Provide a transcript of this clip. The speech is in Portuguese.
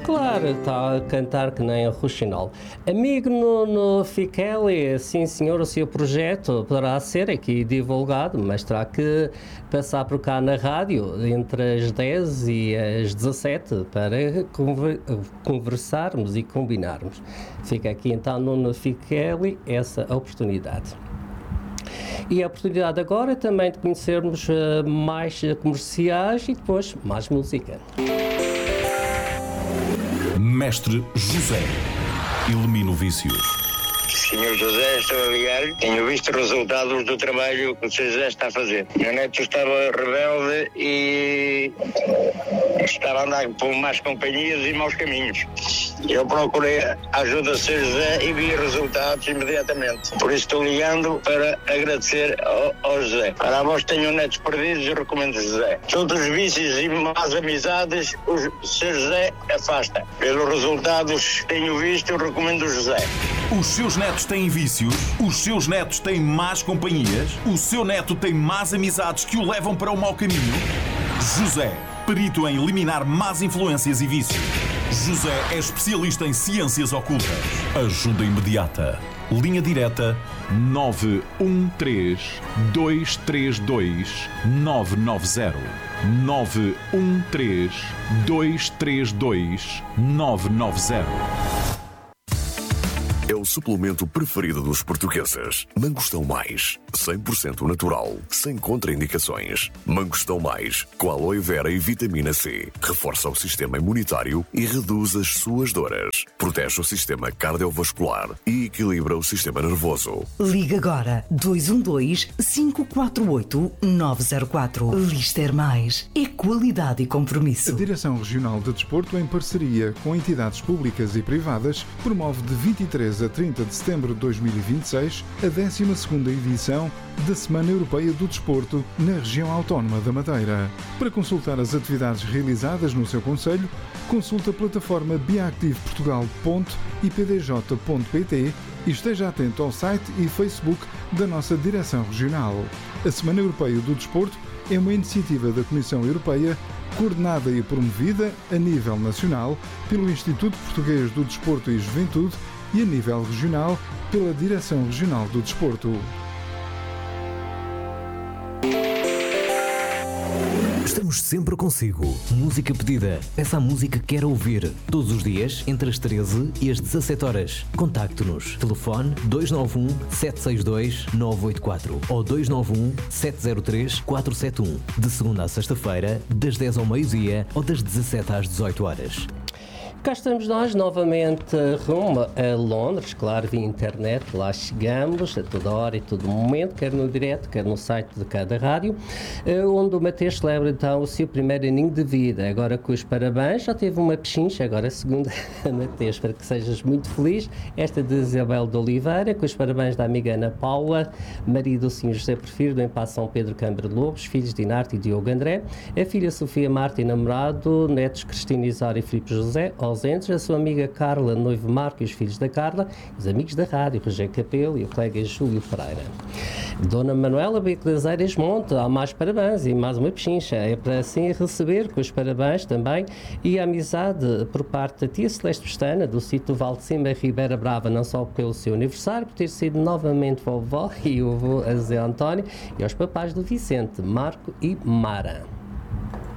Claro, está a cantar que nem a Ruxinol. Amigo no Ficeli, sim senhor, o seu projeto poderá ser aqui divulgado, mas terá que passar por cá na rádio entre as 10 e as 17 para conversarmos e combinarmos. Fica aqui então no Ficeli essa oportunidade. E a oportunidade agora também de conhecermos mais comerciais e depois mais música. Mestre José, elimina o vício. Senhor José, estou a ligar. Tenho visto resultados do trabalho que o Sr. José está a fazer. Meu neto estava rebelde e estava a andar por más companhias e maus caminhos. Eu procurei a ajuda do Sr. José e vi resultados imediatamente. Por isso estou ligando para agradecer ao José. Para a vós que tenham netos perdidos, eu recomendo o José. Todos os vícios e más amizades, o Sr. José afasta. Pelos resultados que tenho visto, eu recomendo o José. Os seus netos têm vícios? Os seus netos têm más companhias? O seu neto tem más amizades que o levam para o mau caminho? José, perito em eliminar más influências e vícios. José é especialista em ciências ocultas. Ajuda imediata. Linha direta 913-232-990. 913-232-990. É o suplemento preferido dos portugueses. Mangostão Mais, 100% natural, sem contraindicações. Mangostão Mais, com aloe vera e vitamina C. Reforça o sistema imunitário e reduz as suas dores. Protege o sistema cardiovascular e equilibra o sistema nervoso. Liga agora 212-548-904. Lister Mais. É qualidade e compromisso. A Direção Regional de Desporto, em parceria com entidades públicas e privadas, promove de 23 a 30 de setembro de 2026 a 12ª edição da Semana Europeia do Desporto na região autónoma da Madeira. Para consultar as atividades realizadas no seu concelho, consulte a plataforma biactiveportugal.ipdj.pt e esteja atento ao site e Facebook da nossa Direção Regional. A Semana Europeia do Desporto é uma iniciativa da Comissão Europeia coordenada e promovida a nível nacional pelo Instituto Português do Desporto e Juventude e a nível regional pela Direção Regional do Desporto. Estamos sempre consigo. Música pedida. Peça a música que quer ouvir. Todos os dias, entre as 13 e as 17 horas. Contacte-nos. Telefone 291-762-984 ou 291-703-471. De segunda à sexta-feira, das 10 ao meio-dia ou das 17 às 18 horas. Cá estamos nós novamente rumo a Londres, claro, via internet, lá chegamos a toda hora e todo momento, quer no direto, quer no site de cada rádio, onde o Mateus celebra então o seu primeiro aninho de vida. Agora com os parabéns, já teve uma pechincha, agora a segunda, Mateus, para que sejas muito feliz. Esta de Isabel de Oliveira, com os parabéns da amiga Ana Paula, marido do Sr. José Porfírio, do Empa São Pedro Câmara de Lobos, filhos de Inarte e Diogo André, a filha Sofia Marta e namorado, netos Cristina Isara e Filipe José, ausentes, a sua amiga Carla, noivo Marco e os filhos da Carla, os amigos da rádio, Rogério Capelo e o colega Júlio Pereira. Dona Manuela Beclazeiras Monte, há mais parabéns e mais uma pechincha, é para assim receber com os parabéns também e a amizade por parte da tia Celeste Pestana, do sítio Val de Cima, Ribeira Brava, não só pelo seu aniversário, por ter sido novamente vovó e o avô Zé António, e aos papais do Vicente, Marco e Mara.